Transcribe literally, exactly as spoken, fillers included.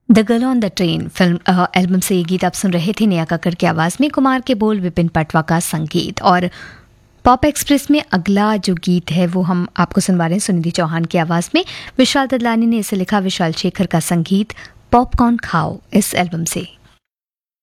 The girl on the train film album से ये गीत आप सुन रहे थे नेहा कक्कड़ की आवाज़ में, कुमार के बोल, विपिन पटवा का संगीत। और पॉप एक्सप्रेस में अगला जो गीत है वो हम आपको सुनवा रहे हैं सुनिधि चौहान की आवाज़ में। विशाल ददलानी ने इसे लिखा, विशाल शेखर का संगीत। पॉपकॉर्न खाओ इस एल्बम से।